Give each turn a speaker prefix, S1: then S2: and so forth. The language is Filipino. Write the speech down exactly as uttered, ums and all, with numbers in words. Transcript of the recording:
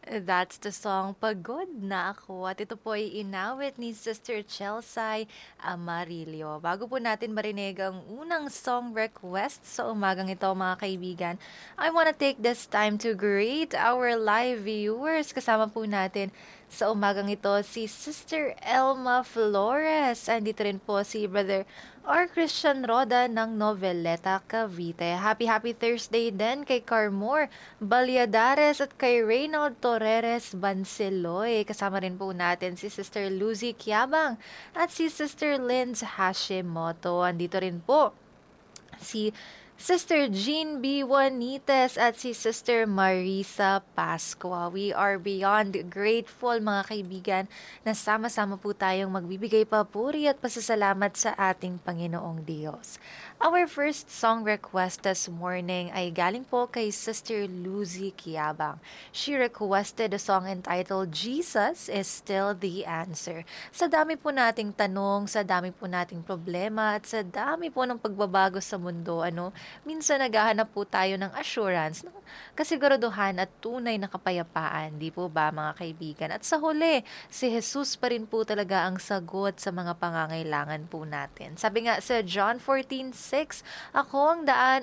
S1: That's the song Pagod na Ako at ito po ay inawit ni Sister Chelsea Amarillo. Bago po natin marinig ang unang song request sa umagang ito mga kaibigan, I wanna take this time to greet our live viewers. Kasama po natin sa umagang ito si Sister Elma Flores. Andito rin po si Brother R. Christian Roda ng Noveleta, Cavite. Happy happy Thursday din kay Carmore Balyadares at kay Reynald Torres Banseloy. Kasama rin po natin si Sister Lucy Kiabang at si Sister Linz Hashimoto. Andito rin po si Sister Jean B. Juanites at si Sister Marisa Pascua. We are beyond grateful mga kaibigan na sama-sama po tayong magbibigay papuri at pasasalamat sa ating Panginoong Diyos. Our first song request this morning ay galing po kay Sister Lucy Kiabang. She requested a song entitled Jesus is Still the Answer. Sa dami po nating tanong, sa dami po nating problema at sa dami po ng pagbabago sa mundo, ano, minsan naghahanap po tayo ng assurance, ng kasiguraduhan at tunay na kapayapaan, di po ba mga kaibigan? At sa huli, si Jesus pa rin po talaga ang sagot sa mga pangangailangan po natin. Sabi nga sa John fourteen six, ako ang daan